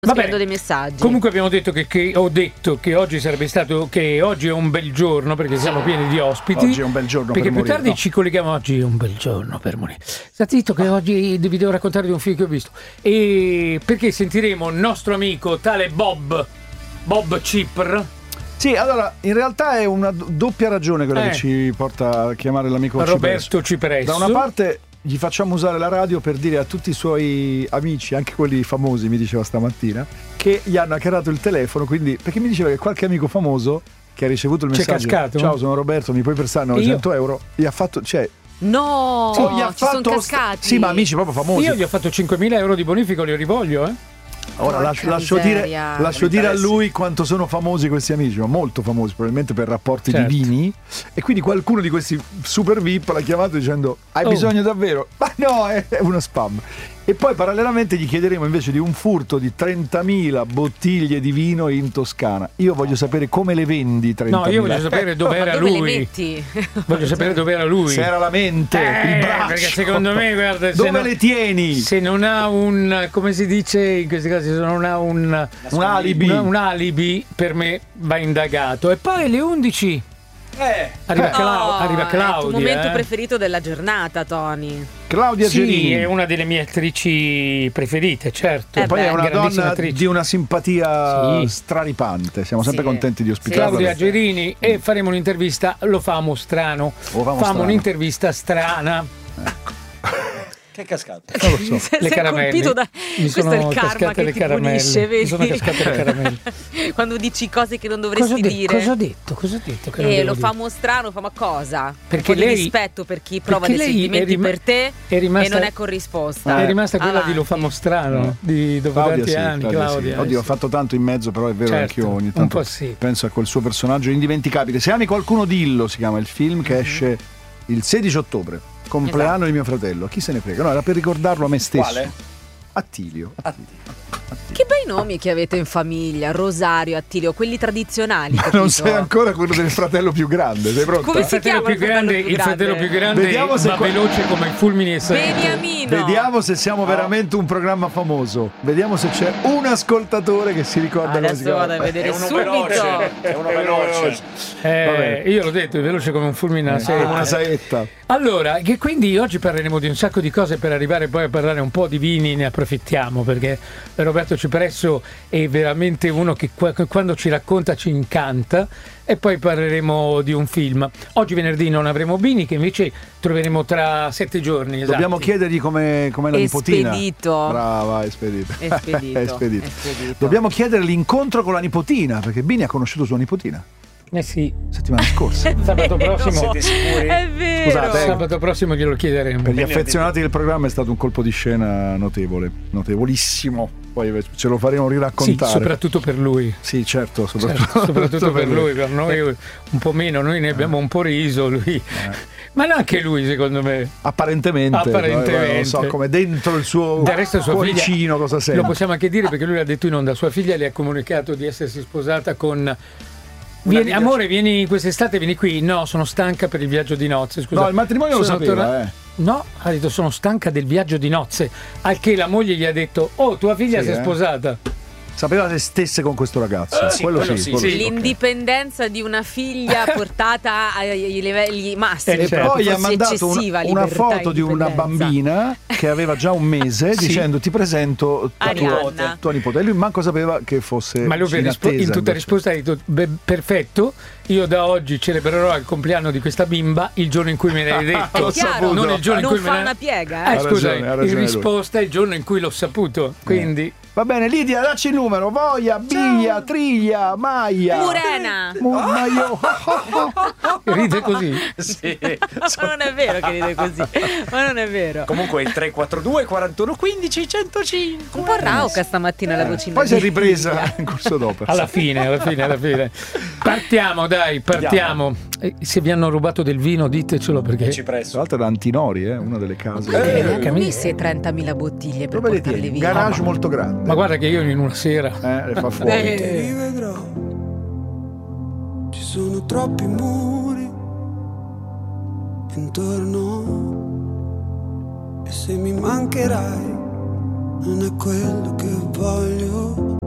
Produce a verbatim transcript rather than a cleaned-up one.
scrivendo dei messaggi. Comunque abbiamo detto che, che ho detto che oggi sarebbe stato che oggi è un bel giorno perché siamo pieni di ospiti. Oggi è un bel giorno perché per più morire, tardi no. ci colleghiamo. Oggi è un bel giorno per morire. Sta zitto che oggi vi devo raccontare di un film che ho visto. E perché sentiremo il nostro amico tale Bob Bob Cipr. Sì, allora in realtà è una doppia ragione quella Eh. che ci porta a chiamare l'amico Roberto Cipresso. Da una parte gli facciamo usare la radio per dire a tutti i suoi amici, anche quelli famosi, mi diceva stamattina, che gli hanno hackerato il telefono, quindi perché mi diceva che qualche amico famoso che ha ricevuto il C'è messaggio cascato? ciao, sono Roberto, mi puoi prestare novecento euro, gli ha fatto, cioè No, oh, gli ha ci sono fatto cascati. sì, ma amici proprio famosi. Io gli ho fatto cinquemila euro di bonifico, li rivoglio, eh. Ora Porca lascio, lascio dire, miseria. lascio dire a lui quanto sono famosi questi amici, ma molto famosi, probabilmente per rapporti Certo. divini. E quindi qualcuno di questi super V I P l'ha chiamato dicendo: hai Oh. bisogno davvero? Ma no, è è uno spam. E poi parallelamente gli chiederemo invece di un furto di trentamila bottiglie di vino in Toscana. Io voglio sapere come le vendi trentamila. No, io voglio sapere dove era Dove le lui. metti? Voglio sapere dove era lui. Se era la mente, Eh, il braccio. perché secondo me, guarda, se dove no- le tieni? Se non ha un, come si dice in questi casi, se non ha un, Un alibi. un, un alibi, per me va indagato. E poi alle undici Eh, arriva, Clau- Oh, arriva È il Claudia. tuo momento eh. preferito della giornata, Tony. Claudia Sì, Gerini. è una delle mie attrici preferite, certo. Eh Poi è beh, una grandissima donna attrice. di una simpatia Sì. straripante. Siamo sempre Sì. contenti di ospitarla. Claudia Gerini, e faremo un'intervista, lo famo strano. Lo famo Famo strano. un'intervista strana. Che è cascato? Non lo so. Sei Le caramelle. colpito da... Mi Questo sono è il karma cascate che le ti caramelle. punisce, Mi vedi? sono cascate le caramelle. Quando dici cose che non Cosa ho, dovresti de- dire. cosa ho detto? Cosa ho detto? Che non E devo lo dire? famo strano, famo cosa? Perché un po' lei- di rispetto per chi prova perché dei lei è sentimenti rima- per te è rimasta- e non è corrisposta. È rimasta quella Avanti. di lo famo strano di dopo Claudia tanti sì, anni, Claudia sì. Claudia. Oddio, eh, ho fatto tanto in mezzo, però è vero, Certo, anch'io ogni un tanto po' sì. penso a quel suo personaggio indimenticabile. Se ami qualcuno dillo, si chiama il film, che esce il sedici ottobre, compleanno Esatto. di mio fratello. Chi se ne frega? No, era per ricordarlo a me stesso. Quale? Attilio. Che bei nomi che avete in famiglia, Rosario, Attilio, quelli tradizionali. Ma capito? non sei ancora quello del fratello più grande, sei pronto? Come Il si fratello chiama più il fratello grande, più il fratello grande? più grande Vediamo se va qua- veloce come i fulmini e serpenti. Beniamino. Vediamo se siamo veramente un programma famoso. Vediamo se c'è un ascoltatore che si ricorda come si Adesso chiama. vado a vedere È uno subito. veloce, è uno veloce. Eh, Vabbè. io l'ho detto, è veloce come un fulmine a Eh, sera. una saetta. Allora, che quindi oggi parleremo di un sacco di cose per arrivare poi a parlare un po' di vini, ne approfittiamo perché Roberto Cipresso è veramente uno che qua- quando ci racconta ci incanta, e poi parleremo di un film. Oggi venerdì non avremo Bini, che invece troveremo tra sette giorni. Esatti. Dobbiamo chiedergli come com'è la nipotina. Espedito. Brava, espedito. Espedito. Espedito. Espedito. Dobbiamo chiedere l'incontro con la nipotina, perché Bini ha conosciuto sua nipotina Eh sì, settimana scorsa. sabato Vero. prossimo. Siete sicuri? È vero. Scusate, eh. Sabato prossimo glielo chiederemo. Per gli affezionati del programma è stato un colpo di scena notevole, notevolissimo. Poi ce lo faremo Sì, riraccontare. soprattutto per lui. Sì, certo, soprattutto, Certo, soprattutto per lui, per noi un po' meno, noi ne abbiamo un po' riso, lui. Ma neanche lui, secondo me. Apparentemente, Apparentemente. non so come dentro il suo Del resto sua cuoricino figlia, cosa lo sente. possiamo anche dire perché lui l'ha detto in onda, sua figlia le ha comunicato di essersi sposata con... Vieni, amica- amore, vieni quest'estate, vieni qui. No, sono stanca per il viaggio di nozze. Scusa. No, il matrimonio lo Sono sapeva, torna- eh. No, ha detto sono stanca del viaggio di nozze. Al che la moglie gli ha detto, oh, tua figlia Sì, si è eh. sposata. Sapeva se stesse con questo ragazzo. sì, quello, quello sì, sì, quello sì. sì, ok. L'indipendenza di una figlia portata ai livelli massimi. E E certo. poi gli ha Forse mandato un- eccessiva una libertà e foto di una indipendenza. bambina che aveva già un mese Sì. dicendo ti presento tua, tua, Arianna. tua nipote. E lui manco sapeva che fosse Ma lui per in rispo- attesa, in tutta invece. risposta ha detto, "Beh, perfetto, io da oggi celebrerò il compleanno di questa bimba il giorno in cui me l'hai detto. L'ho È chiaro, saputo. Non il giorno in non cui fa me l'hai- una piega. Eh, Eh? Ha scusa, ragione, ha in ragione lui. risposta è il giorno in cui l'ho saputo. Quindi, Va bene, Lidia, dacci il numero. Voglia, Biglia, Triglia, Maia. Murena. Mu- ma io ride così. Sì. Ma non è vero che ride così. Ma non è vero. Comunque il tre quattro due quarantuno quindici centocinque. Un po' rauca stamattina la vocina. poi si è di ripresa Lidia. in corso d'opera. Alla fine, alla fine, alla fine. Partiamo, dai, partiamo. Eh, se vi hanno rubato del vino, ditecelo perché. Ci Tra presso. l'altro da Antinori, eh, una delle case. Perché Eh, ne hanno cammin- messe trentamila bottiglie per Dove le portarle tieni? Un via? garage molto grande. Ma guarda che io in una sera. Eh, le fa fuori. Eh, Rivedrò. Ci sono troppi muri intorno e se mi mancherai non è quello che voglio.